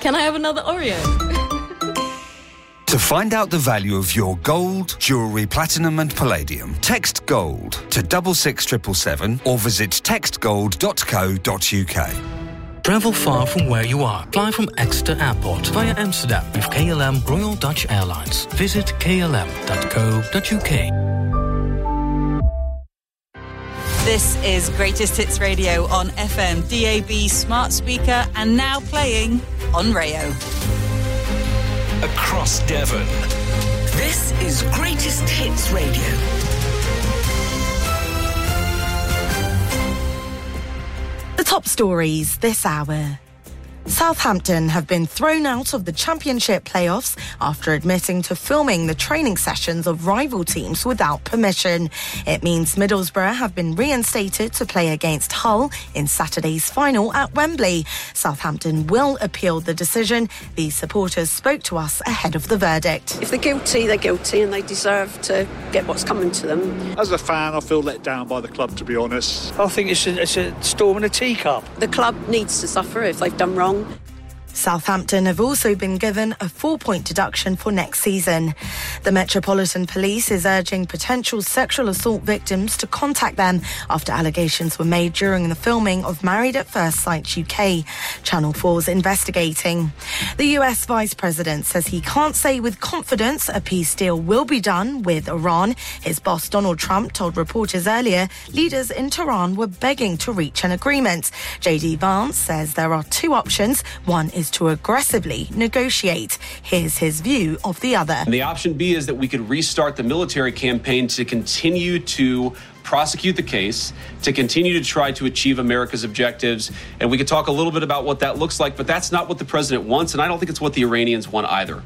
Can I have another Oreo? To find out the value of your gold, jewellery, platinum and palladium, text GOLD to 66777 or visit textgold.co.uk. Travel far from where you are. Fly from Exeter Airport via Amsterdam with KLM Royal Dutch Airlines. Visit klm.co.uk. This is Greatest Hits Radio on FM, DAB, smart speaker, and now playing on Rayo. Across Devon. This is Greatest Hits Radio. The top stories this hour. Southampton have been thrown out of the Championship playoffs after admitting to filming the training sessions of rival teams without permission. It means Middlesbrough have been reinstated to play against Hull in Saturday's final at Wembley. Southampton will appeal the decision. These supporters spoke to us ahead of the verdict. If they're guilty, and they deserve to get what's coming to them. As a fan, I feel let down by the club, to be honest. I think it's a storm in a teacup. The club needs to suffer if they've done wrong. Southampton have also been given a 4-point deduction for next season. The Metropolitan Police is urging potential sexual assault victims to contact them after allegations were made during the filming of Married at First Sight UK. Channel 4's investigating. The US Vice President says he can't say with confidence a peace deal will be done with Iran. His boss Donald Trump told reporters earlier leaders in Tehran were begging to reach an agreement. JD Vance says there are two options. One is to aggressively negotiate. Here's his view of the other. And the option B is that we could restart the military campaign to continue to prosecute the case, to continue to try to achieve America's objectives. And we could talk a little bit about what that looks like, but that's not what the president wants, and I don't think it's what the Iranians want either.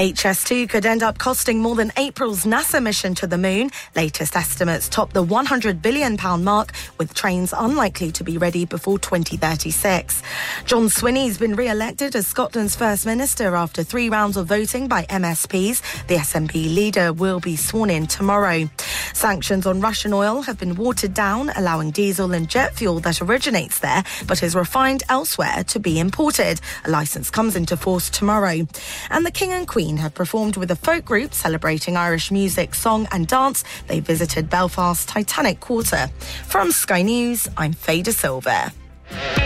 HS2 could end up costing more than April's NASA mission to the moon. Latest estimates top the £100 billion mark, with trains unlikely to be ready before 2036. John Swinney's been re-elected as Scotland's First Minister after 3 rounds of voting by MSPs. The SNP leader will be sworn in tomorrow. Sanctions on Russian oil have been watered down, allowing diesel and jet fuel that originates there but is refined elsewhere to be imported. A licence comes into force tomorrow. And the King and Queen have performed with a folk group celebrating Irish music, song and dance. They visited Belfast's Titanic Quarter. From Sky News, I'm Faye De Silva.